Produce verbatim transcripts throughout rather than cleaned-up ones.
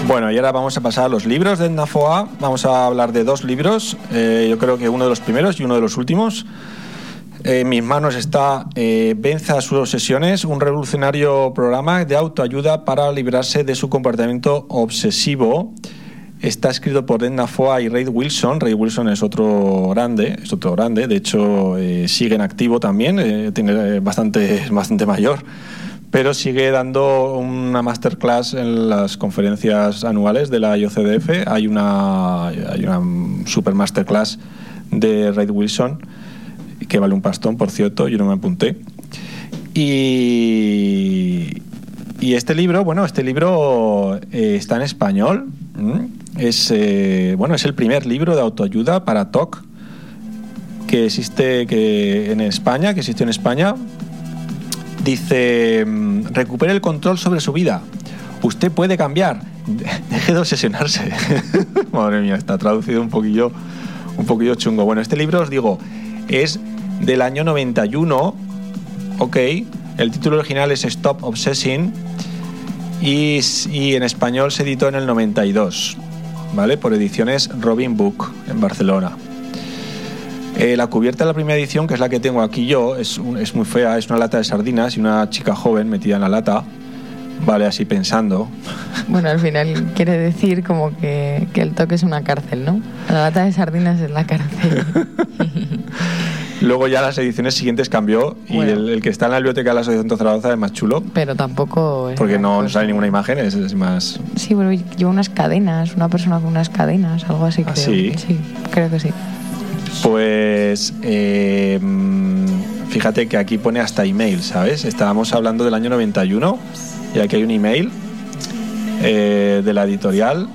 Bueno, y ahora vamos a pasar a los libros de Edna Foa. Vamos a hablar de dos libros, eh, yo creo que uno de los primeros y uno de los últimos. Eh, en mis manos está eh, Venza sus obsesiones, un revolucionario programa de autoayuda para librarse de su comportamiento obsesivo. Está escrito por Edna Foa y Reid Wilson. Reid Wilson es otro grande, es otro grande. De hecho, eh, sigue en activo también, eh, tiene bastante, es bastante mayor, pero sigue dando una masterclass en las conferencias anuales de la I O C D F. Hay una, hay una super masterclass de Reid Wilson que vale un pastón, por cierto, yo no me apunté. Y, y este libro, bueno, este libro eh, está en español. Es, eh, bueno, es el primer libro de autoayuda para T O C que existe que en España, que existe en España. Dice: recupere el control sobre su vida. Usted puede cambiar. Deje de obsesionarse. Madre mía, está traducido un poquillo, un poquillo chungo. Bueno, este libro, os digo, es del año noventa y uno. Ok. El título original es Stop Obsessing. Y, y en español se editó en el noventa y dos. ¿Vale? Por ediciones Robin Book en Barcelona. Eh, la cubierta de la primera edición, que es la que tengo aquí yo, es, un, es muy fea, es una lata de sardinas y una chica joven metida en la lata, vale, así pensando. Bueno, al final quiere decir como que, que el toque es una cárcel, ¿no? La lata de sardinas es la cárcel. Luego ya las ediciones siguientes cambió y bueno, el, el que está en la biblioteca de la Asociación Zaragoza es más chulo. Pero tampoco... Porque no, no sale ninguna imagen, es, es más... Sí, pero lleva unas cadenas, una persona con unas cadenas, algo así, creo. ¿Ah, sí? Sí, creo que sí. Pues eh, fíjate que aquí pone hasta email, ¿sabes? Estábamos hablando del año noventa y uno y aquí hay un email eh, de la editorial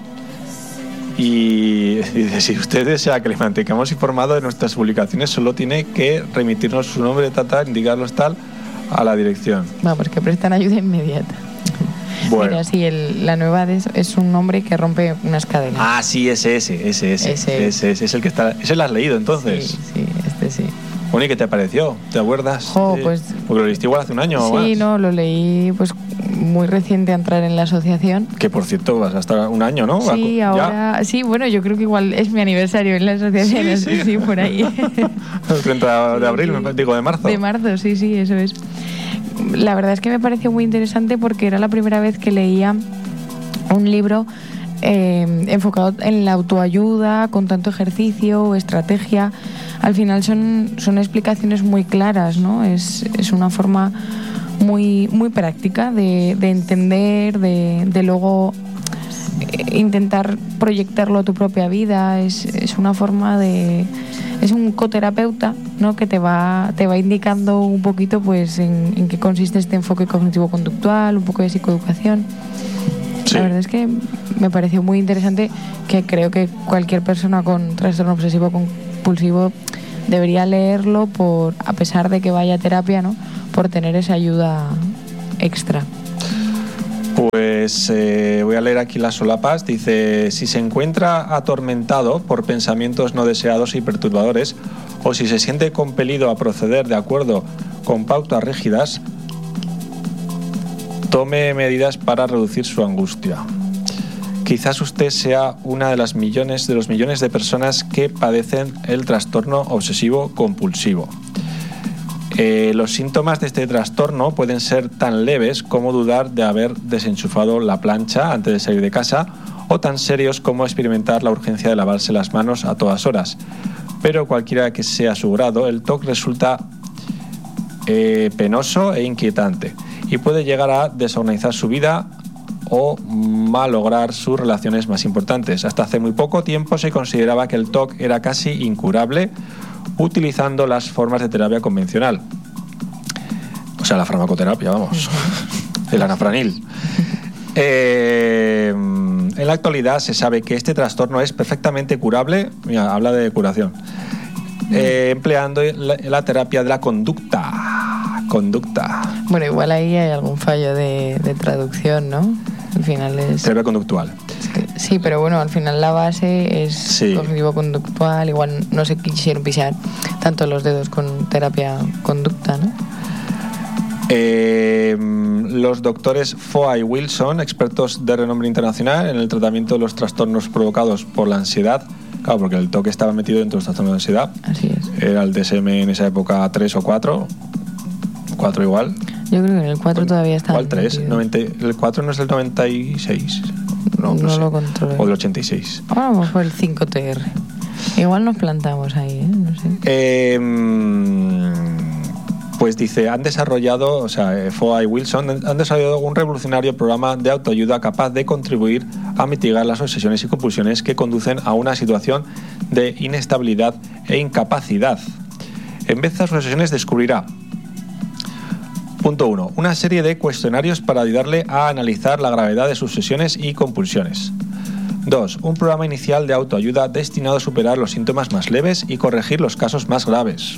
y dice: si usted desea que le mantengamos informado de nuestras publicaciones, solo tiene que remitirnos su nombre, tata, indicarlos tal, a la dirección. Vamos, que prestan ayuda inmediata. Bueno. Mira, sí, el, la nueva de, es un hombre que rompe unas cadenas. Ah, sí, ese, ese, ese, ese, ese, ese, ese es el que está. ¿Ese lo has leído entonces? Sí, sí, este sí. Bueno, ¿y qué te pareció? ¿Te acuerdas? Oh, pues, porque lo leíste igual hace un año sí, o más. Sí, no, lo leí pues muy reciente a entrar en la asociación. Que por cierto vas hasta un año, ¿no? Sí, ahora... ¿Ya? Sí, bueno, yo creo que igual es mi aniversario en la asociación, sí, sí, sí por ahí. El treinta de abril, sí. Digo, de marzo. De marzo, sí, sí, eso es. La verdad es que me pareció muy interesante porque era la primera vez que leía un libro eh, enfocado en la autoayuda, con tanto ejercicio o estrategia. Al final son, son explicaciones muy claras, ¿no? Es, es una forma muy, muy práctica de, de entender, de, de luego intentar proyectarlo a tu propia vida. Es, es una forma de... Es un coterapeuta, ¿no? Que te va, te va indicando un poquito pues en, en qué consiste este enfoque cognitivo-conductual, un poco de psicoeducación. Sí. La verdad es que me pareció muy interesante, que creo que cualquier persona con trastorno obsesivo compulsivo debería leerlo, por, a pesar de que vaya a terapia, ¿no? Por tener esa ayuda extra. Pues eh, voy a leer aquí las solapas. Dice: si se encuentra atormentado por pensamientos no deseados y perturbadores, o si se siente compelido a proceder de acuerdo con pautas rígidas, tome medidas para reducir su angustia. Quizás usted sea una de las millones de los millones de personas que padecen el trastorno obsesivo compulsivo. Eh, los síntomas de este trastorno pueden ser tan leves como dudar de haber desenchufado la plancha antes de salir de casa, o tan serios como experimentar la urgencia de lavarse las manos a todas horas. Pero cualquiera que sea su grado, el T O C resulta eh, penoso e inquietante y puede llegar a desorganizar su vida o malograr sus relaciones más importantes. Hasta hace muy poco tiempo se consideraba que el T O C era casi incurable utilizando las formas de terapia convencional. O sea, la farmacoterapia, vamos. El anafranil. Eh, en la actualidad se sabe que este trastorno es perfectamente curable. Mira, habla de curación. Eh, empleando la, la terapia de la conducta. Conducta. Bueno, igual ahí hay algún fallo de, de traducción, ¿no? Al final es... Terapia conductual. Sí, pero bueno, al final la base es sí. cognitivo-conductual. Igual no se quisieron pisar tanto los dedos con terapia conducta, ¿no? Eh, los doctores Foa y Wilson, expertos de renombre internacional en el tratamiento de los trastornos provocados por la ansiedad. Claro, porque el toque estaba metido dentro de los trastornos de ansiedad. Así es. Era el D S M en esa época tres o cuatro. cuatro igual. Yo creo que en el cuatro todavía está. ¿Cuál tres? noventa, el cuatro no es del noventa y seis. No, no, no sé. lo controlo. O del ochenta y seis. Vamos por el cinco T R. Igual nos plantamos ahí, ¿eh? No sé. Eh, pues dice, han desarrollado, o sea, Foa y Wilson han desarrollado un revolucionario programa de autoayuda capaz de contribuir a mitigar las obsesiones y compulsiones que conducen a una situación de inestabilidad e incapacidad. En vez de sus obsesiones descubrirá: punto uno. Una serie de cuestionarios para ayudarle a analizar la gravedad de sus obsesiones y compulsiones. dos. Un programa inicial de autoayuda destinado a superar los síntomas más leves y corregir los casos más graves.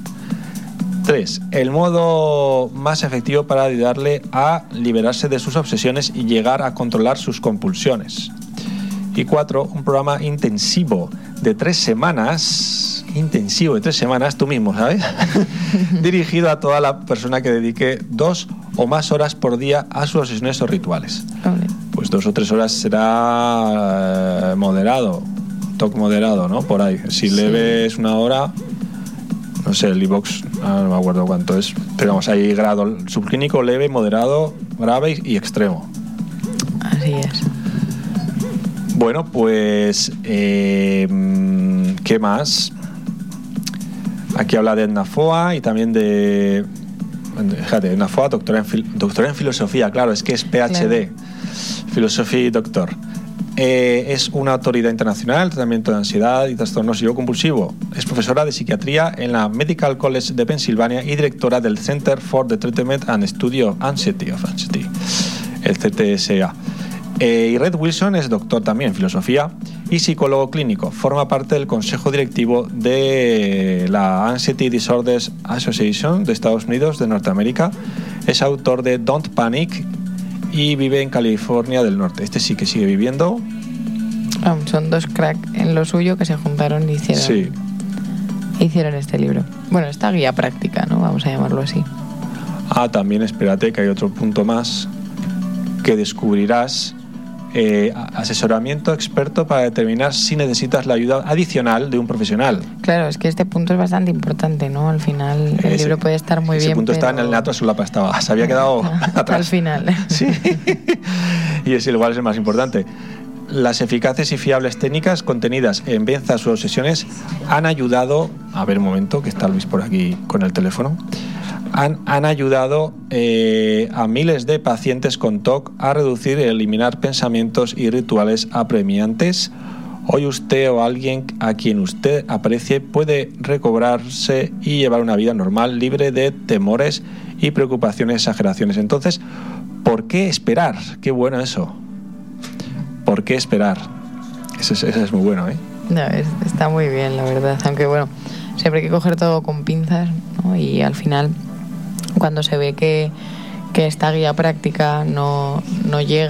tres. El modo más efectivo para ayudarle a liberarse de sus obsesiones y llegar a controlar sus compulsiones. Y cuatro. Un programa intensivo de tres semanas, intensivo de tres semanas, tú mismo, ¿sabes? Dirigido a toda la persona que dedique dos o más horas por día a sus obsesiones o rituales. Vale. Pues dos o tres horas será eh, moderado, toque moderado, ¿no? Por ahí. Si Sí. leve es una hora, no sé, el iVoox, ah, no me acuerdo cuánto es, pero vamos, hay grado subclínico, leve, moderado, grave y extremo. Así es. Bueno, pues, eh, ¿qué más? Aquí habla de Edna Foa y también de... Fíjate, Edna Foa, doctora en, fil, doctora en filosofía, claro, es que es P H D, claro. Filosofía y doctor. Eh, es una autoridad internacional en tratamiento de ansiedad y trastorno obsesivo-compulsivo. Es profesora de psiquiatría en la Medical College de Pensilvania y directora del Center for the Treatment and Study of Anxiety, of Anxiety el C T S A. Eh, y Red Wilson es doctor también en filosofía y psicólogo clínico. Forma parte del consejo directivo de la Anxiety Disorders Association de Estados Unidos, de Norteamérica. Es autor de Don't Panic y vive en California del Norte. Este sí que sigue viviendo. Oh, son dos cracks en lo suyo que se juntaron y hicieron, sí. hicieron este libro. Bueno, esta guía práctica, ¿no? Vamos a llamarlo así. Ah, también espérate que hay otro punto más que descubrirás. Eh, asesoramiento experto para determinar si necesitas la ayuda adicional de un profesional. Claro, es que este punto es bastante importante, ¿no? Al final el ese, libro puede estar muy ese bien, punto pero... está en el nato solapa, estaba, se había quedado atrás. Al final. Sí. Y ese igual es el más importante. Las eficaces y fiables técnicas contenidas en Venza sus obsesiones han ayudado... A ver, un momento, que está Luis por aquí con el teléfono. Han, han ayudado eh, a miles de pacientes con T O C a reducir y eliminar pensamientos y rituales apremiantes. Hoy usted o alguien a quien usted aprecie puede recobrarse y llevar una vida normal, libre de temores y preocupaciones, exageraciones. Entonces, ¿por qué esperar? Qué bueno eso. ¿Por qué esperar? Eso es, eso es muy bueno, ¿eh? No, es, está muy bien, la verdad. Aunque bueno, siempre hay que coger todo con pinzas, ¿no? Y al final, cuando se ve que, que esta guía práctica no, no llega